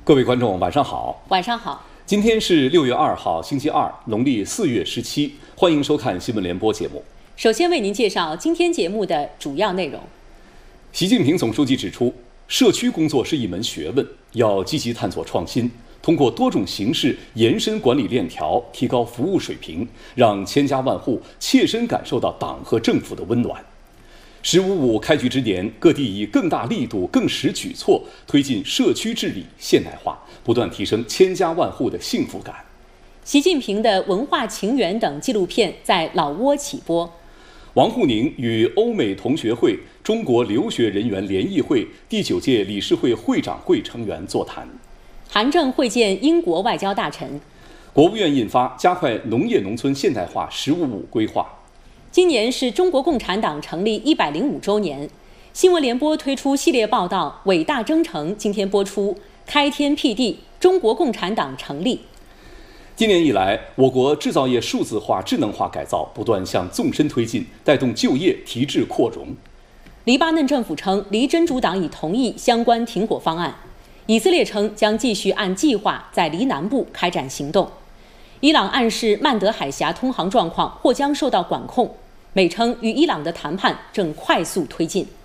各位观众，晚上好。 晚上好。 今天是6月2号，星期二，农历4月17，欢迎收看新闻联播节目。 首先为您介绍今天节目的主要内容。 习近平总书记指出，社区工作是一门学问，要积极探索创新，通过多种形式延伸管理链条，提高服务水平，让千家万户切身感受到党和政府的温暖。“15+5”开局之年，各地以更大力度、更实举措推进社区治理现代化，不断提升千家万户的幸福感。 习近平的文化情缘等纪录片在老挝起播。 王沪宁与欧美同学会中国留学人员联谊会第9届理事会会长会成员座谈。 韩正会见英国外交大臣。 国务院印发加快农业农村现代化“15+5”规划。 今年是中国共产党成立105周年，新闻联播推出系列报道《伟大征程》，今天播出开天辟地，中国共产党成立。 今年以来，我国制造业数字化、智能化改造不断向纵深推进，带动就业提质扩容。 黎巴嫩政府称，黎真主党已同意相关停火方案。以色列称将继续按计划在黎南部开展行动。伊朗暗示曼德海峡通航状况或将受到管控。美称与伊朗的谈判正快速推进。